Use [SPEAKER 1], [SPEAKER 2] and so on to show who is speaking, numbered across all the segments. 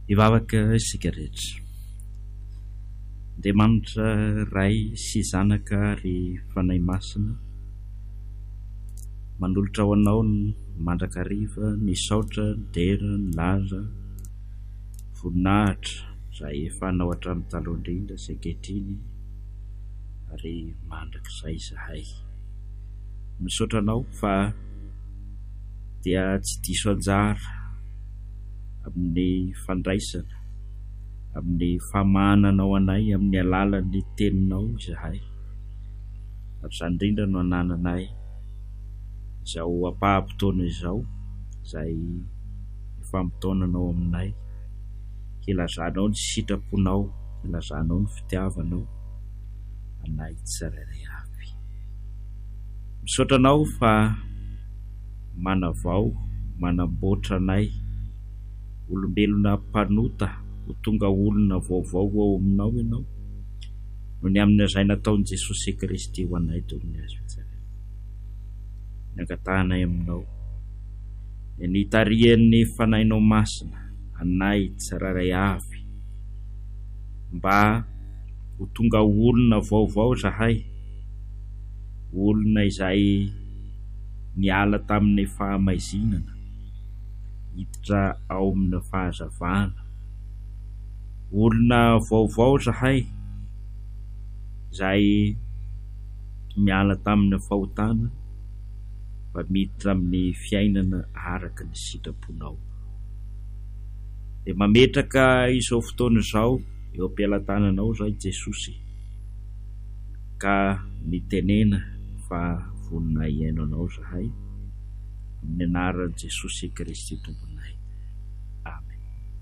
[SPEAKER 1] Ivavaka isika rehetra. Andriamanitra ray sy zanaka ary fanahy masina, manolotra ho anao ny mandrakariva, ny saotra, ny dera, ny laza, voninahitra izay efa anao hatramin'ny taloha indrindra sy ankehitriny ary mandrakizay izahay. Misaotra anao fa dia tsy diso anjara amin'ny fandraisana, amin'ny famahananao anay amin'ny alalan'ny teninao izahay, ary izany indrindra no anananay izao ampahampotoana izao izay fampotoananao aminay, ilazanao ny sitraponao, ilazanao ny fitiavanao anay tsirairay avy. Misaotra anao fa manavao, manamboatra anay olombelona mpanota ho tonga olona vaovao ao aminao ianao, noho ny amin'ny izay nataon'i Jesosy Kristy ho anay toy ny azo tsara. Nangatanay aminao, ny tarihan'ny fanahinao masina anay tsirairay avy, mba ho tonga olona vaovao zahay, olona izay niala tamin'ny fahamaizinana, hiditra ao amin'ny fahazavana, olona vaovao zahay izay miala tamin'ny fahotana fa miditra amin'ny fiainana araka ny sitraponao. Dia mametraka izao fotoana izao eo am-pialantananao izay Jesosy, ka mitenena fa vonona iainanao zahay amin'ny anaran'i Jesosy Kristy tomponay. Amen.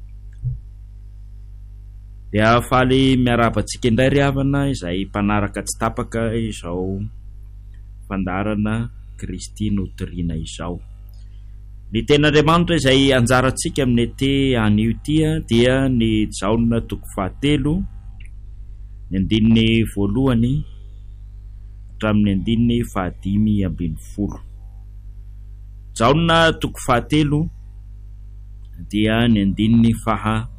[SPEAKER 1] Dia faly miarabantsika indray ry havana izay mpanaraka tsy tapaka izao fandarana Kristy notoriana izao. Ny ten'Andriamanitra izay anjarantsika amin'ny ety anio tia dia ny Jaona 7, ny 1 hatramin'ny 15. Jaona 7 dia ny 1